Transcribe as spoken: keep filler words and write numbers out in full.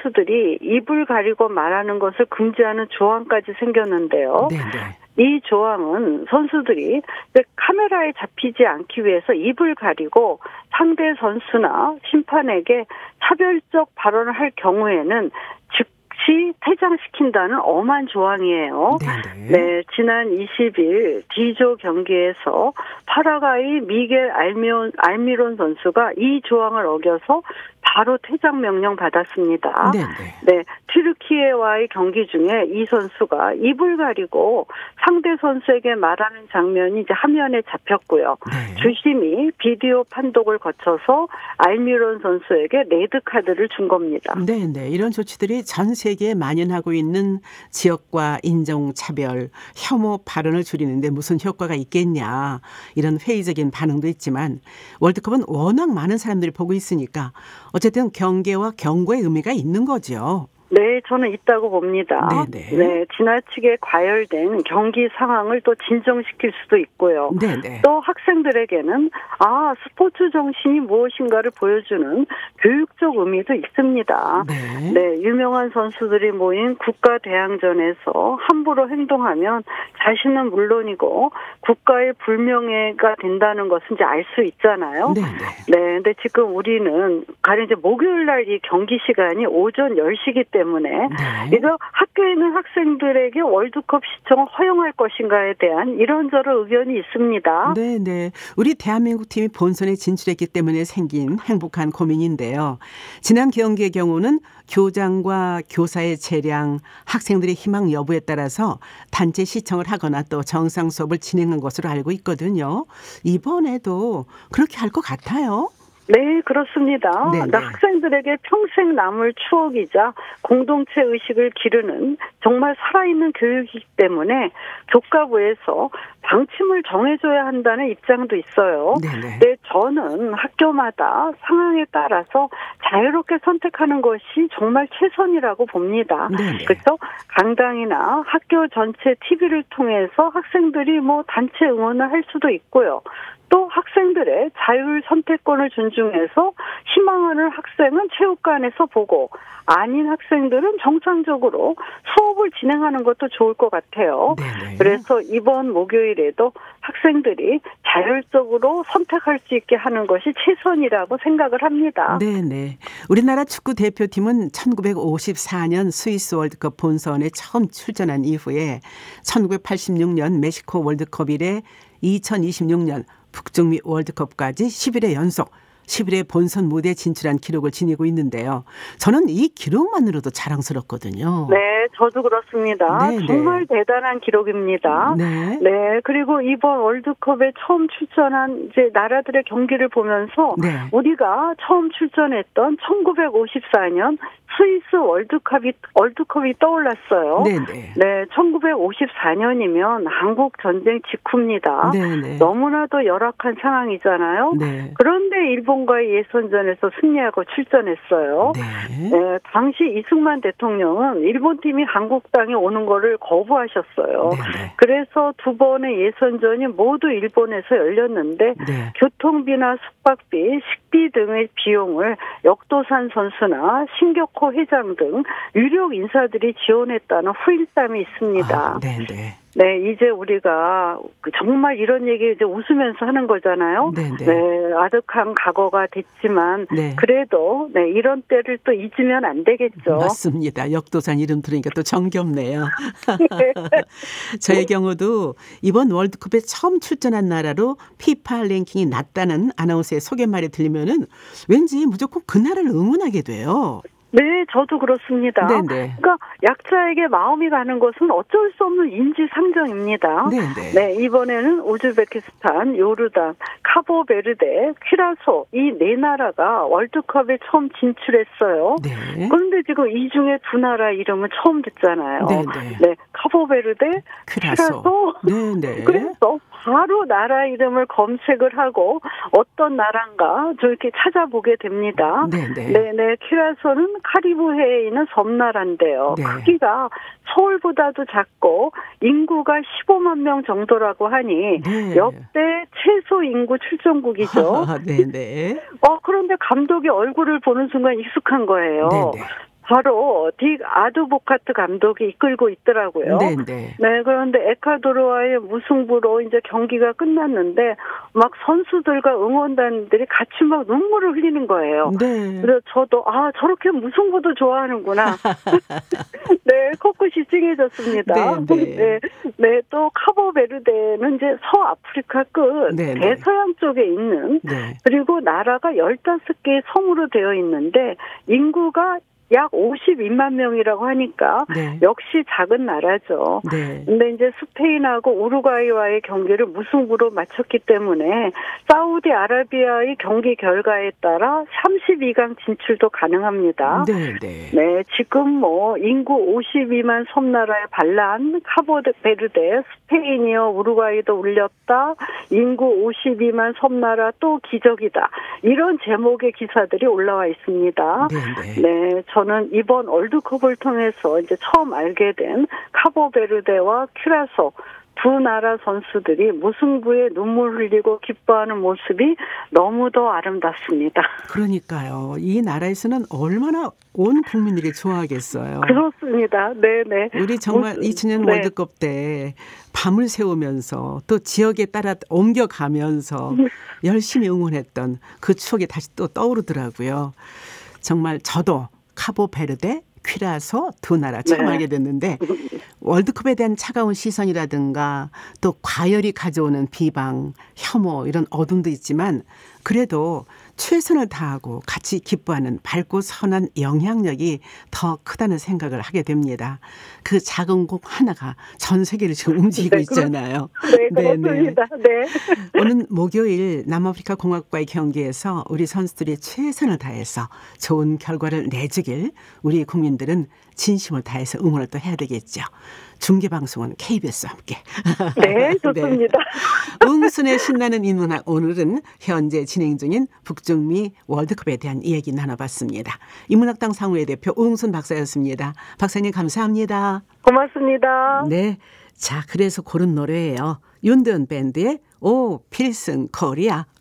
선수들이 입을 가리고 말하는 것을 금지하는 조항까지 생겼는데요. 네네. 이 조항은 선수들이 카메라에 잡히지 않기 위해서 입을 가리고 상대 선수나 심판에게 차별적 발언을 할 경우에는 즉시 퇴장시킨다는 엄한 조항이에요. 네네. 네, 지난 이십 일 D조 경기에서 파라과이 미겔 알미온, 알미론 선수가 이 조항을 어겨서 바로 퇴장 명령 받았습니다. 네네. 네, 튀르키예와의 경기 중에 이 선수가 입을 가리고 상대 선수에게 말하는 장면이 이제 화면에 잡혔고요. 네. 주심이 비디오 판독을 거쳐서 알미론 선수에게 레드 카드를 준 겁니다. 네네. 이런 조치들이 전 세계에 만연하고 있는 지역과 인종차별, 혐오 발언을 줄이는데 무슨 효과가 있겠냐. 이런 회의적인 반응도 있지만 월드컵은 워낙 많은 사람들이 보고 있으니까 어쨌든 경계와 경고의 의미가 있는 거죠. 네, 저는 있다고 봅니다. 네네. 네, 지나치게 과열된 경기 상황을 또 진정시킬 수도 있고요. 네네. 또 학생들에게는 아, 스포츠 정신이 무엇인가를 보여주는 교육적 의미도 있습니다. 네. 네, 유명한 선수들이 모인 국가대항전에서 함부로 행동하면 자신은 물론이고 국가의 불명예가 된다는 것은 이제 알 수 있잖아요. 네네. 네, 근데 지금 우리는 가령 이제 목요일 날 이 경기 시간이 오전 열 시기 때문에 네. 이거 학교에 있는 학생들에게 월드컵 시청을 허용할 것인가에 대한 이런저런 의견이 있습니다. 네네. 우리 대한민국 팀이 본선에 진출했기 때문에 생긴 행복한 고민인데요. 지난 경기의 경우는 교장과 교사의 재량, 학생들의 희망 여부에 따라서 단체 시청을 하거나 또 정상 수업을 진행한 것으로 알고 있거든요. 이번에도 그렇게 할 것 같아요. 네, 그렇습니다. 네네. 학생들에게 평생 남을 추억이자 공동체 의식을 기르는 정말 살아있는 교육이기 때문에 교과부에서 방침을 정해줘야 한다는 입장도 있어요. 네네. 네, 저는 학교마다 상황에 따라서 자유롭게 선택하는 것이 정말 최선이라고 봅니다. 네네. 그래서 강당이나 학교 전체 티비를 통해서 학생들이 뭐 단체 응원을 할 수도 있고요. 또 학생들의 자율 선택권을 존중해서 희망하는 학생은 체육관에서 보고 아닌 학생들은 정상적으로 수업을 진행하는 것도 좋을 것 같아요. 네네. 그래서 이번 목요일에도 학생들이 자율적으로 선택할 수 있게 하는 것이 최선이라고 생각을 합니다. 네네. 우리나라 축구 대표팀은 천구백오십사 년 스위스 월드컵 본선에 처음 출전한 이후에 천구백팔십육 년 멕시코 월드컵 이래 이천이십육 년 북중미 월드컵까지 십 일의 연속 십 일의 본선 무대에 진출한 기록을 지니고 있는데요. 저는 이 기록만으로도 자랑스럽거든요. 네, 저도 그렇습니다. 네네. 정말 대단한 기록입니다. 네. 네, 그리고 이번 월드컵에 처음 출전한 이제 나라들의 경기를 보면서 네. 우리가 처음 출전했던 천구백오십사 년 스위스 월드컵이 월드컵이 떠올랐어요. 네네. 네, 천구백오십사 년이면 한국 전쟁 직후입니다. 네네. 너무나도 열악한 상황이잖아요. 네. 그런데 일본과의 예선전에서 승리하고 출전했어요. 네. 네, 당시 이승만 대통령은 일본 팀이 한국 땅에 오는 거를 거부하셨어요. 네네. 그래서 두 번의 예선전이 모두 일본에서 열렸는데 네. 교통비나 숙박비, 식비 등의 비용을 역도산 선수나 신격호 회장 등 유력 인사들이 지원했다는 후일담이 있습니다. 아, 네네. 네, 이제 우리가 정말 이런 얘기 이제 웃으면서 하는 거잖아요. 네네. 네, 아득한 과거가 됐지만 네. 그래도 네, 이런 때를 또 잊으면 안 되겠죠. 맞습니다. 역도산 이름 들으니까 또 정겹네요. 저의 경우도 이번 월드컵에 처음 출전한 나라로 피파 랭킹이 낮다는 아나운서의 소개말이 들리면은 왠지 무조건 그 나라를 응원하게 돼요. 네, 저도 그렇습니다. 네네. 그러니까 약자에게 마음이 가는 것은 어쩔 수 없는 인지상정입니다. 네네. 네, 이번에는 우즈베키스탄, 요르단, 카보베르데, 퀴라소 이 네 나라가 월드컵에 처음 진출했어요. 네. 그런데 지금 이 중에 두 나라 이름은 처음 듣잖아요. 네네. 네, 카보베르데, 퀴라소. 퀴라소. 네네. 그래서 바로 나라 이름을 검색을 하고 어떤 나라인가 저렇게 찾아보게 됩니다. 네네. 네네. 퀴라소는 카리브해에 있는 섬나라인데요. 네. 크기가 서울보다도 작고 인구가 십오만 명 정도라고 하니 네. 역대 최소 인구 출전국이죠. 네네. 어, 그런데 감독이 얼굴을 보는 순간 익숙한 거예요. 네네. 바로 딕 아드보카트 감독이 이끌고 있더라고요. 네, 네. 네, 그런데 에콰도르와의 무승부로 이제 경기가 끝났는데 막 선수들과 응원단들이 같이 막 눈물을 흘리는 거예요. 네. 그래서 저도 아 저렇게 무승부도 좋아하는구나. 네, 코끝이 찡해졌습니다. 네, 네. 네, 네, 또 카보베르데는 이제 서아프리카 끝 네, 네. 대서양 쪽에 있는 네. 그리고 나라가 열다섯 개의 섬으로 되어 있는데 인구가 약 오십이만 명이라고 하니까 네. 역시 작은 나라죠. 네. 근데 이제 스페인하고 우루과이와의 경기를 무승부로 마쳤기 때문에 사우디아라비아의 경기 결과에 따라 삼십이 강 진출도 가능합니다. 네, 네. 네, 지금 뭐 인구 오십이만 섬나라에 반란 카보베르데, 스페인이요, 우루과이도 울렸다. 인구 오십이만 섬나라 또 기적이다. 이런 제목의 기사들이 올라와 있습니다. 네, 네. 네, 저는 이번 월드컵을 통해서 이제 처음 알게 된 카보베르데와 큐라소 두 나라 선수들이 무승부에 눈물 흘리고 기뻐하는 모습이 너무도 아름답습니다. 그러니까요. 이 나라에서는 얼마나 온 국민들이 좋아하겠어요. 그렇습니다. 네네. 우리 정말 이천 년 네. 월드컵 때 밤을 새우면서 또 지역에 따라 옮겨가면서 열심히 응원했던 그 추억이 다시 또 떠오르더라고요. 정말 저도 카보베르데, 퀴라소 두 나라 처음 네. 알게 됐는데 월드컵에 대한 차가운 시선이라든가 또 과열이 가져오는 비방, 혐오 이런 어둠도 있지만 그래도 최선을 다하고 같이 기뻐하는 밝고 선한 영향력이 더 크다는 생각을 하게 됩니다. 그 작은 곡 하나가 전 세계를 지금 움직이고 네, 있잖아요. 네, 그렇습니다. 네. 오늘 목요일 남아프리카 공화국과의 경기에서 우리 선수들이 최선을 다해서 좋은 결과를 내주길 우리 국민들은 진심을 다해서 응원을 또 해야 되겠죠. 중계방송은 케이비에스와 함께. 네, 좋습니다. 네. 웅순의 신나는 인문학 오늘은 현재 진행 중인 북중미 월드컵에 대한 이야기 나눠봤습니다. 인문학당 상무회 대표 웅순 박사였습니다. 박사님 감사합니다. 고맙습니다. 네. 자, 그래서 고른 노래예요. 윤도현 밴드의 오 필승 코리아.